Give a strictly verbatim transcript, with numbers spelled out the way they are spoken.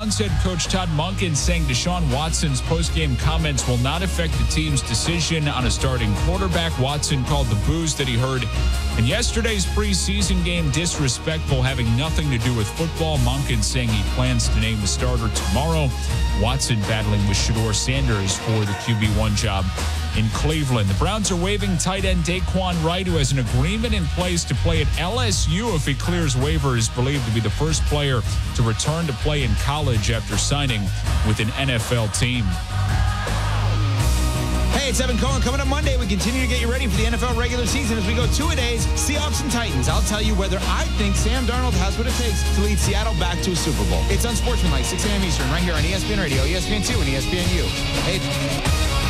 Browns head coach Todd Monken saying Deshaun Watson's postgame comments will not affect the team's decision on a starting quarterback. Watson called the boos that he heard in yesterday's preseason game disrespectful, having nothing to do with football. Monken saying he plans to name the starter tomorrow. Watson battling with Shedeur Sanders for the Q B one job in Cleveland. The Browns are waiving tight end Daquan Wright, who has an agreement in place to play at L S U if he clears waivers, believed to be the first player to return to play in college after signing with an N F L team. Hey, it's Evan Cohen. Coming up Monday, we continue to get you ready for the N F L regular season as we go two-a-days, Seahawks and Titans. I'll tell you whether I think Sam Darnold has what it takes to lead Seattle back to a Super Bowl. It's Unsportsmanlike, six a.m. Eastern, right here on E S P N Radio, E S P N two, and E S P N U. Hey.